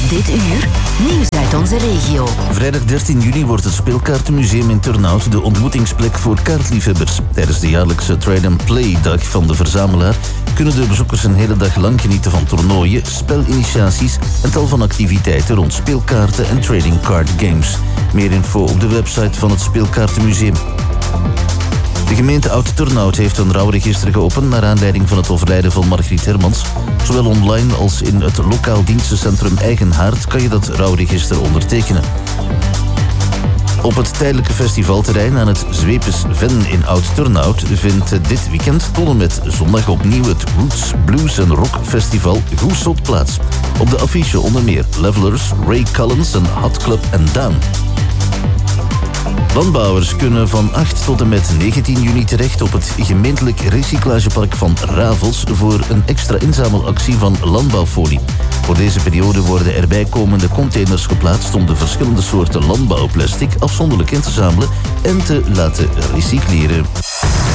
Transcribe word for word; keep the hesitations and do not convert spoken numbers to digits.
Dit uur, nieuws uit onze regio. Vrijdag dertien juni wordt het Speelkaartenmuseum in Turnhout de ontmoetingsplek voor kaartliefhebbers. Tijdens de jaarlijkse Trade and Play dag van de verzamelaar kunnen de bezoekers een hele dag lang genieten van toernooien, spelinitiaties en tal van activiteiten rond speelkaarten en trading card games. Meer info op de website van het Speelkaartenmuseum. De gemeente Oud-Turnhout heeft een rouwregister geopend naar aanleiding van het overlijden van Margriet Hermans. Zowel online als in het lokaal dienstencentrum Eigenhaard kan je dat rouwregister ondertekenen. Op het tijdelijke festivalterrein aan het Zwepes Ven in Oud-Turnhout vindt dit weekend tot en met zondag opnieuw het Roots, Blues en Rock Festival Goesot plaats. Op de affiche onder meer Levelers, Ray Collins en Hot Club and Down. Landbouwers kunnen van acht tot en met negentien juni terecht op het gemeentelijk recyclagepark van Ravels voor een extra inzamelactie van landbouwfolie. Voor deze periode worden er bijkomende containers geplaatst om de verschillende soorten landbouwplastic afzonderlijk in te zamelen en te laten recycleren.